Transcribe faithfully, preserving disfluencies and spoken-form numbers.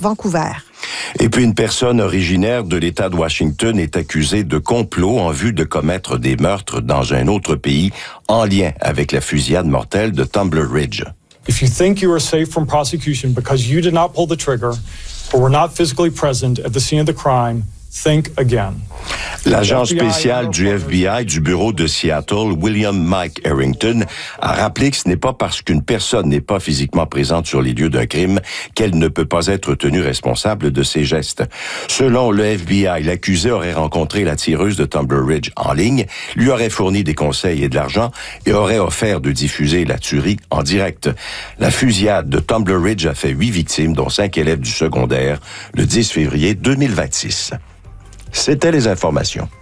Vancouver. Et puis une personne originaire de l'État de Washington est accusée de complot en vue de commettre des meurtres dans un autre pays en lien avec la fusillade mortelle de Tumbler Ridge. If you think you are safe from prosecution because you did not pull the trigger or were not physically present at the scene of the crime, think again. L'agent spécial du F B I du bureau de Seattle, William Mike Harrington, a rappelé que ce n'est pas parce qu'une personne n'est pas physiquement présente sur les lieux d'un crime qu'elle ne peut pas être tenue responsable de ses gestes. Selon le F B I, l'accusé aurait rencontré la tireuse de Tumbler Ridge en ligne, lui aurait fourni des conseils et de l'argent et aurait offert de diffuser la tuerie en direct. La fusillade de Tumbler Ridge a fait huit victimes, dont cinq élèves du secondaire, le dix février deux mille vingt-six. C'était les informations.